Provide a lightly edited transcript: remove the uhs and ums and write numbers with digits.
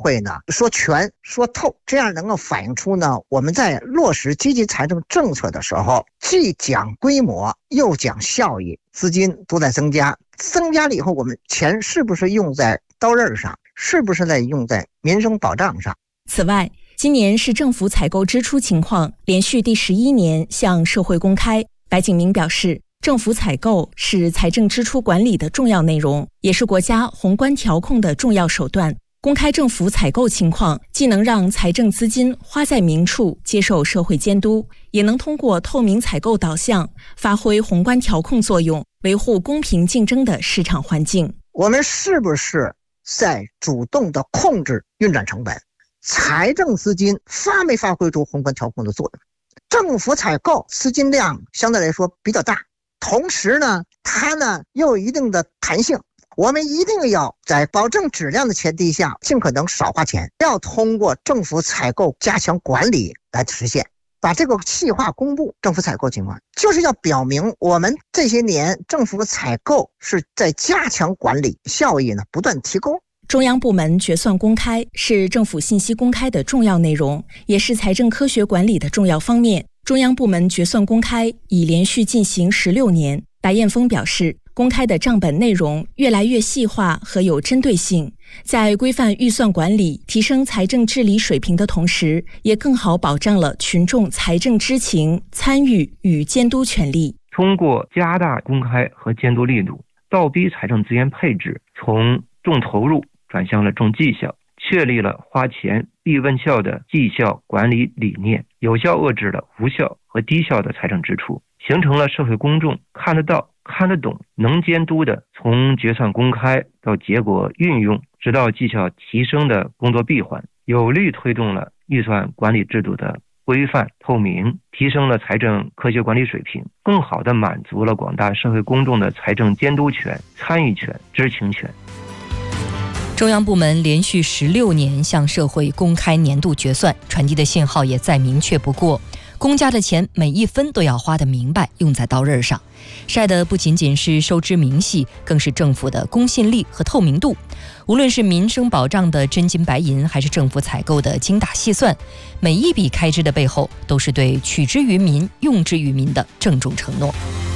会呢说全说透，这样能够反映出呢我们在落实积极财政政策的时候，既讲规模又讲效益，资金都在增加。增加了以后，我们钱是不是用在刀刃上，是不是在用在民生保障上？ 此外，今年市政府采购支出情况连续第11年向社会公开。白景明表示，政府采购是财政支出管理的重要内容，也是国家宏观调控的重要手段。公开政府采购情况，既能让财政资金花在明处，接受社会监督，也能通过透明采购导向，发挥宏观调控作用，维护公平竞争的市场环境。 我们是不是在主动的控制运转成本？财政资金发没发挥出宏观调控的作用？政府采购资金量相对来说比较大，同时呢，它呢又有一定的弹性。我们一定要在保证质量的前提下，尽可能少花钱，要通过政府采购加强管理来实现。把这个细化公布政府采购情况，就是要表明我们这些年政府采购是在加强管理，效益呢不断提高。 中央部门决算公开是政府信息公开的重要内容，也是财政科学管理的重要方面。中央部门决算公开已连续进行16年。白彦峰表示，公开的账本内容越来越细化和有针对性，在规范预算管理、提升财政治理水平的同时，也更好保障了群众财政知情、参与与监督权利。 通过加大公开和监督力度，倒逼财政资源配置从重投入转向了重绩效，确立了花钱必问效的绩效管理理念，有效遏制了无效和低效的财政支出，形成了社会公众看得到、看得懂、能监督的从决算公开到结果运用直到绩效提升的工作闭环，有力推动了预算管理制度的规范透明，提升了财政科学管理水平，更好地满足了广大社会公众的财政监督权、参与权、知情权。 中央部门连续16年向社会公开年度决算，传递的信号也再明确不过。公家的钱每一分都要花得明白，用在刀刃上，晒的不仅仅是收支明细，更是政府的公信力和透明度。无论是民生保障的真金白银，还是政府采购的精打细算，每一笔开支的背后都是对取之于民、用之于民的郑重承诺。